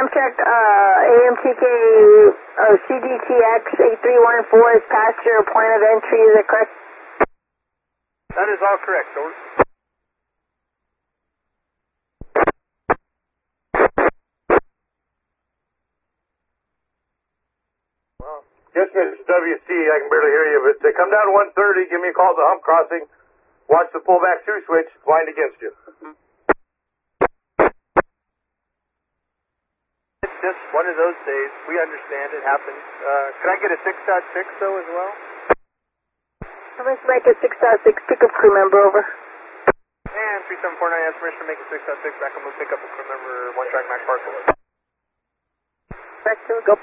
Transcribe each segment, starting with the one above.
Amtrak AMTK CDTX 8314 is past your point of entry, is that correct? That is all correct, over. Yes, Mr. WC, I can barely hear you, but come down 130, give me a call at the hump crossing, watch the pullback 2 switch, blind against you. It's just one of those days. We understand it happens. Can I get a 6.6 though as well? Let's make a 6.6 pickup crew member, over. And 3749 has permission to make a 6.6 back on move pickup a crew member 1 track Max Parcel. Back to go.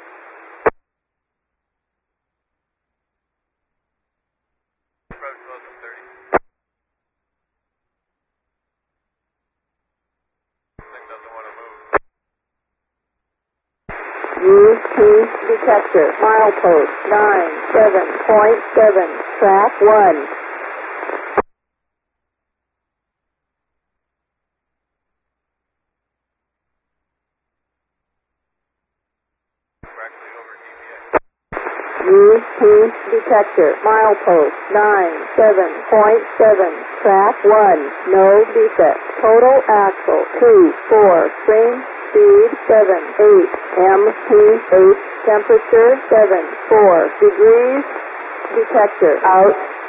Use T detector, milepost 97.7, track 1. Use T detector, milepost 97.7, track 1, no defect, total axle 2-4, spring speed 7-8, MT8, temperature 7-4 degrees, detector out.